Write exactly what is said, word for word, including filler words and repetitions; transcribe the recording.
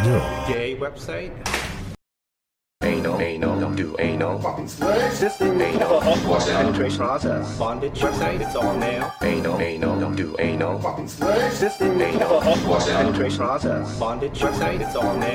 Radio. Gay website. Anal, anal, don't do anal. Fucking slaves. System. Anal, Penetration process. Bondage website. It's all male. anal, anal, don't do anal. Fucking slaves. System. Anal, Penetration process. Bondage website. It's all male.